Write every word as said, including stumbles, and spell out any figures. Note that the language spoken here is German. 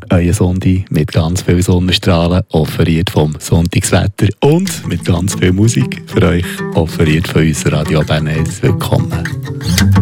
euer Sonntag mit ganz viel Sonnenstrahlen, offeriert vom Sonntagswetter und mit ganz viel Musik für euch, offeriert von uns Radio Bern eins. Willkommen.